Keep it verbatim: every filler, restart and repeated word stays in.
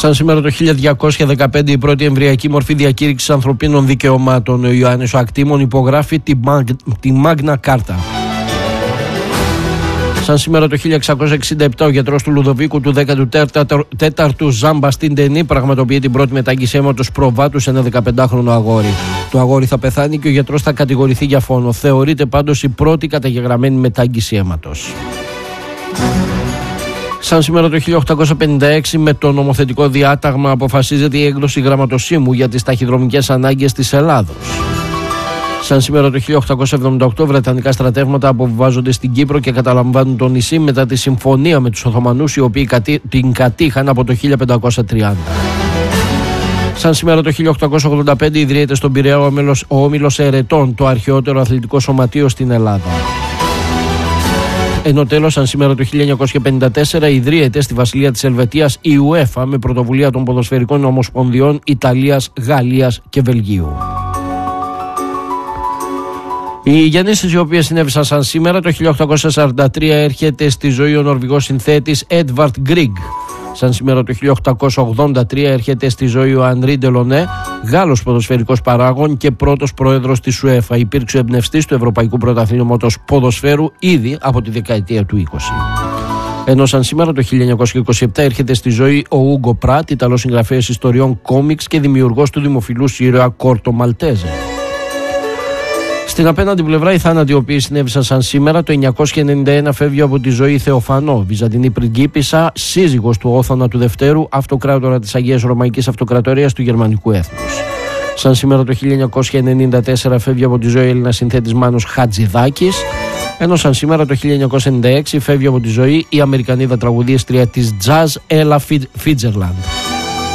Σαν σήμερα το χίλια διακόσια δεκαπέντε η πρώτη εμβριακή μορφή διακήρυξης ανθρωπίνων δικαιωμάτων, ο Ιωάννης ο Ακτήμων υπογράφει τη, Μαγ, τη Μάγνα Κάρτα. Σαν σήμερα το χίλια εξακόσια εξήντα επτά ο γιατρός του Λουδοβίκου του δέκατου τέταρτου Ζάμπα στην Τενή πραγματοποιεί την πρώτη μετάγγιση αίματος προβάτου σε ένα δεκαπεντάχρονο αγόρι. Το αγόρι θα πεθάνει και ο γιατρός θα κατηγορηθεί για φόνο. Θεωρείται πάντως η πρώτη καταγεγραμμένη μετάγγιση αίματος. Σαν σήμερα το χίλια οκτακόσια πενήντα έξι με το νομοθετικό διάταγμα αποφασίζεται η έκδοση γραμματοσύμου για τις ταχυδρομικές ανάγκες της Ελλάδος. Σαν σήμερα το χίλια οκτακόσια εβδομήντα οκτώ βρετανικά στρατεύματα αποβιβάζονται στην Κύπρο και καταλαμβάνουν το νησί μετά τη συμφωνία με τους Οθωμανούς, οι οποίοι την κατήχαν από το χίλια πεντακόσια τριάντα. Σαν σήμερα το χίλια οκτακόσια ογδόντα πέντε ιδρύεται στον Πειραιά ο Όμιλος Ερετών, το αρχαιότερο αθλητικό σωματείο στην Ελλάδα. Ενώ τέλος, σαν σήμερα το χίλια εννιακόσια πενήντα τέσσερα ιδρύεται στη Βασιλεία της Ελβετίας η UEFA με πρωτοβουλία των ποδοσφαιρικών ομοσπονδιών Ιταλίας, Γαλλίας και Βελγίου. Οι γεννήσεις οι οποίες συνέβησαν σαν σήμερα το χίλια οκτακόσια σαράντα τρία έρχεται στη ζωή ο Νορβηγός συνθέτης Έντβαρντ Γκριγκ. Σαν σήμερα το χίλια οκτακόσια ογδόντα τρία έρχεται στη ζωή ο Ανρί Ντελονέ, Γάλλος ποδοσφαιρικός παράγων και πρώτος πρόεδρος της UEFA. Υπήρξε εμπνευστής του Ευρωπαϊκού Πρωταθλήματος Ποδοσφαίρου ήδη από τη δεκαετία του είκοσι. Ενώ σαν σήμερα το χίλια εννιακόσια είκοσι επτά έρχεται στη ζωή ο Ούγκο Πράτ, Ιταλός συγγραφέας ιστοριών κόμιξ και δημιουργός του δημοφιλούς ήρωα Κόρτο Μαλτέζε. Στην απέναντι πλευρά οι θάνατοι οι οποίοι συνέβησαν σαν σήμερα το εννιακόσια ενενήντα ένα φεύγει από τη ζωή Θεοφανό, Βυζαντινή πριγκίπισσα, σύζυγος του Όθωνα του Δευτέρου, αυτοκράτορα της Αγίας Ρωμαϊκής Αυτοκρατορίας του Γερμανικού έθνους. Σαν σήμερα το χίλια εννιακόσια ενενήντα τέσσερα φεύγει από τη ζωή Έλληνας συνθέτης Μάνος Χατζηδάκης, ενώ σαν σήμερα το χίλια εννιακόσια ενενήντα έξι φεύγει από τη ζωή η Αμερικανίδα τραγουδίστρια της jazz Ella Fitzgerald.